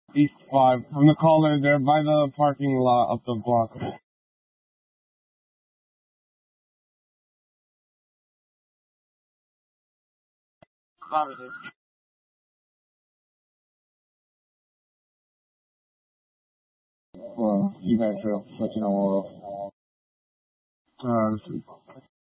East 5. I'm the caller there by the parking lot up the block. You guys will let you know.